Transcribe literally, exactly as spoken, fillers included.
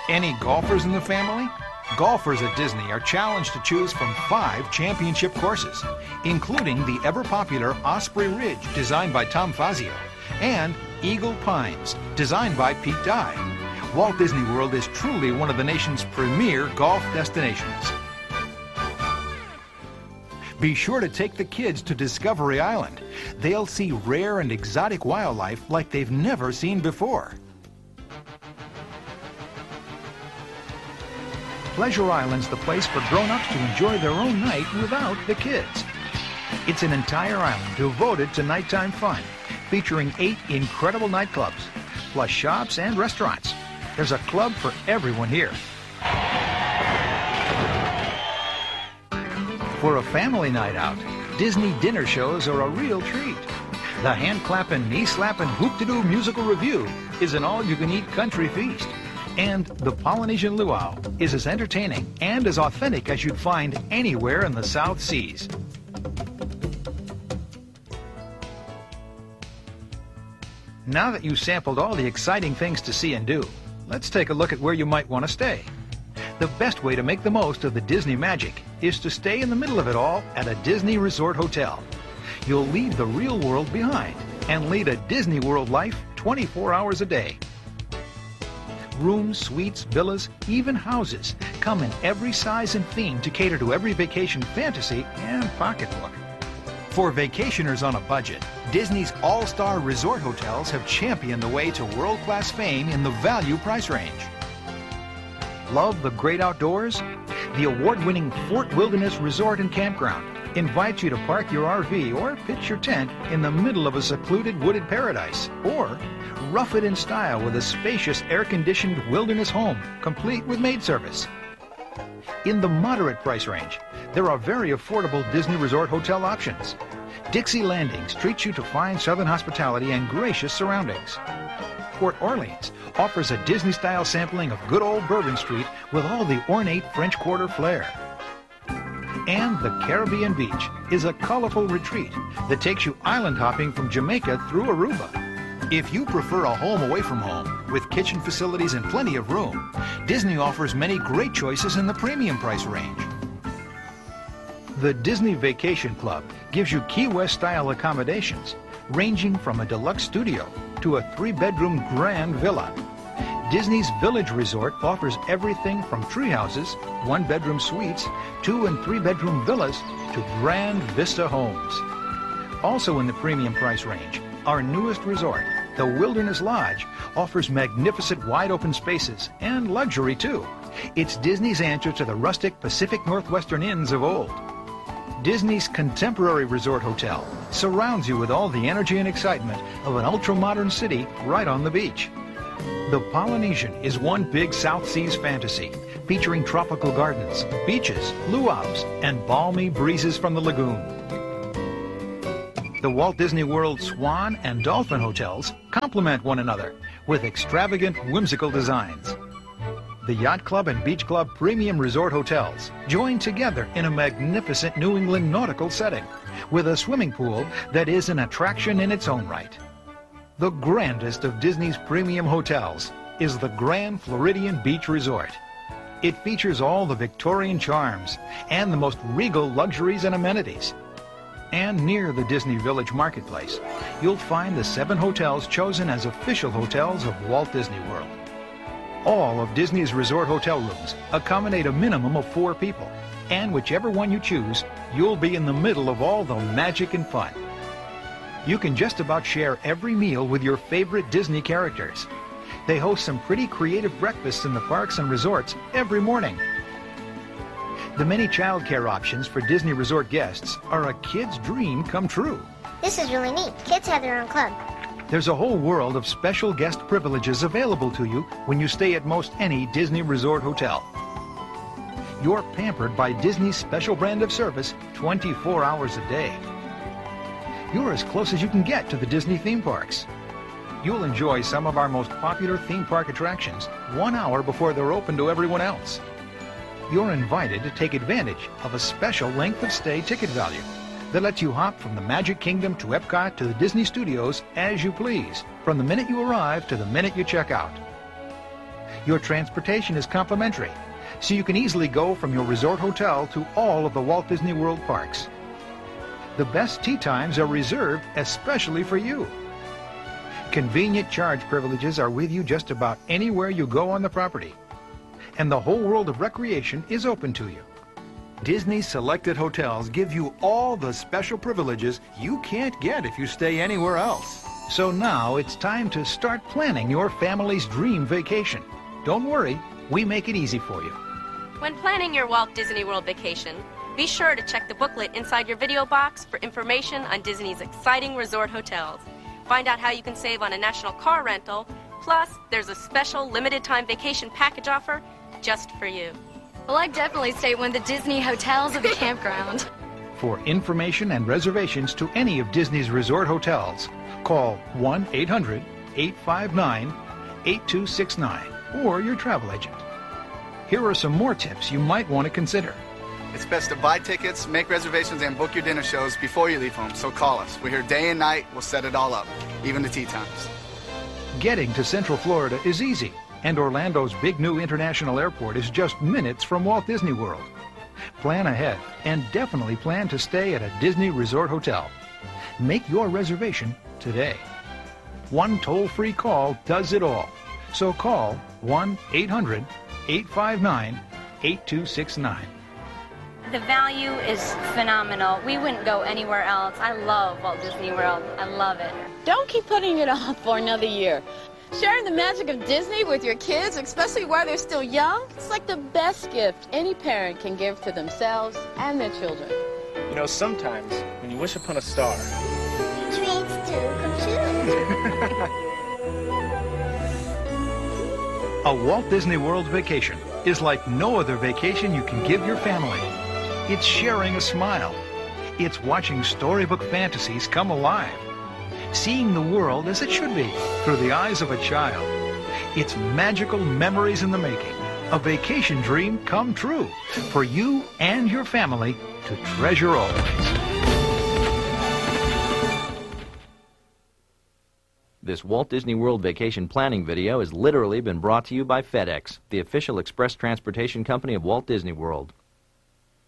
Any golfers in the family? Golfers at Disney are challenged to choose from five championship courses, including the ever-popular Osprey Ridge, designed by Tom Fazio, and Eagle Pines, designed by Pete Dye. Walt Disney World is truly one of the nation's premier golf destinations. Be sure to take the kids to Discovery Island. They'll see rare and exotic wildlife like they've never seen before. Pleasure Island's the place for grown-ups to enjoy their own night without the kids. It's an entire island devoted to nighttime fun, featuring eight incredible nightclubs, plus shops and restaurants. There's a club for everyone here. For a family night out, Disney dinner shows are a real treat. The hand-clapping, knee-slapping Hoop-de-Doo musical review is an all-you-can-eat country feast. And the Polynesian Luau is as entertaining and as authentic as you'd find anywhere in the South Seas. Now that you've sampled all the exciting things to see and do, let's take a look at where you might want to stay. The best way to make the most of the Disney magic is to stay in the middle of it all at a Disney Resort Hotel. You'll leave the real world behind and lead a Disney World life twenty-four hours a day. Rooms, suites, villas, even houses come in every size and theme to cater to every vacation fantasy and pocketbook. For vacationers on a budget, Disney's all-star resort hotels have championed the way to world-class fame in the value price range. Love the great outdoors? The award-winning Fort Wilderness Resort and Campground invites you to park your R V or pitch your tent in the middle of a secluded wooded paradise, or rough it in style with a spacious air-conditioned wilderness home, complete with maid service. In the moderate price range, there are very affordable Disney Resort hotel options. Dixie Landings treats you to fine southern hospitality and gracious surroundings. Port Orleans offers a Disney-style sampling of good old Bourbon Street with all the ornate French Quarter flair. And the Caribbean Beach is a colorful retreat that takes you island hopping from Jamaica through Aruba. If you prefer a home away from home, with kitchen facilities and plenty of room, Disney offers many great choices in the premium price range. The Disney Vacation Club gives you Key West-style accommodations, ranging from a deluxe studio to a three-bedroom grand villa. Disney's Village Resort offers everything from tree houses, one-bedroom suites, two- and three-bedroom villas to grand vista homes. Also in the premium price range, our newest resort, the Wilderness Lodge, offers magnificent wide-open spaces and luxury, too. It's Disney's answer to the rustic Pacific Northwestern inns of old. Disney's Contemporary Resort Hotel surrounds you with all the energy and excitement of an ultra-modern city right on the beach. The Polynesian is one big South Seas fantasy, featuring tropical gardens, beaches, luau's, and balmy breezes from the lagoon. The Walt Disney World Swan and Dolphin hotels complement one another with extravagant, whimsical designs. The Yacht Club and Beach Club Premium Resort Hotels join together in a magnificent New England nautical setting with a swimming pool that is an attraction in its own right. The grandest of Disney's premium hotels is the Grand Floridian Beach Resort. It features all the Victorian charms and the most regal luxuries and amenities. And near the Disney Village Marketplace, you'll find the seven hotels chosen as official hotels of Walt Disney World. All of Disney's resort hotel rooms accommodate a minimum of four people, and whichever one you choose, you'll be in the middle of all the magic and fun. You can just about share every meal with your favorite Disney characters. They host some pretty creative breakfasts in the parks and resorts every morning. The many childcare options for Disney Resort guests are a kid's dream come true. This is really neat. Kids have their own club. There's a whole world of special guest privileges available to you when you stay at most any Disney Resort hotel. You're pampered by Disney's special brand of service twenty-four hours a day. You're as close as you can get to the Disney theme parks. You'll enjoy some of our most popular theme park attractions one hour before they're open to everyone else. You're invited to take advantage of a special length of stay ticket value that lets you hop from the Magic Kingdom to Epcot to the Disney Studios as you please, from the minute you arrive to the minute you check out. Your transportation is complimentary, so you can easily go from your resort hotel to all of the Walt Disney World parks. The best tea times are reserved especially for you. Convenient charge privileges are with you just about anywhere you go on the property. And the whole world of recreation is open to you. Disney's selected hotels give you all the special privileges you can't get if you stay anywhere else. So now it's time to start planning your family's dream vacation. Don't worry, we make it easy for you. When planning your Walt Disney World vacation, be sure to check the booklet inside your video box for information on Disney's exciting resort hotels. Find out how you can save on a national car rental. Plus, there's a special limited-time vacation package offer just for you. Well, I'd definitely stay at one of the Disney hotels or the campground. For information and reservations to any of Disney's resort hotels, call one eight hundred, eight five nine, eight two six nine or your travel agent. Here are some more tips you might want to consider. It's best to buy tickets, make reservations, and book your dinner shows before you leave home, so call us. We're here day and night. We'll set it all up, even the tea times. Getting to Central Florida is easy, and Orlando's big new international airport is just minutes from Walt Disney World. Plan ahead, and definitely plan to stay at a Disney Resort Hotel. Make your reservation today. One toll-free call does it all. So call one eight hundred, eight five nine, eight two six nine. The value is phenomenal. We wouldn't go anywhere else. I love Walt Disney World. I love it. Don't keep putting it off for another year. Sharing the magic of Disney with your kids, especially while they're still young, it's like the best gift any parent can give to themselves and their children. You know, sometimes when you wish upon a star, Dreams do come true. A Walt Disney World vacation is like no other vacation you can give your family. It's sharing a smile. It's watching storybook fantasies come alive. Seeing the world as it should be through the eyes of a child. It's magical memories in the making. A vacation dream come true for you and your family to treasure always. This Walt Disney World vacation planning video has literally been brought to you by FedEx, the official express transportation company of Walt Disney World.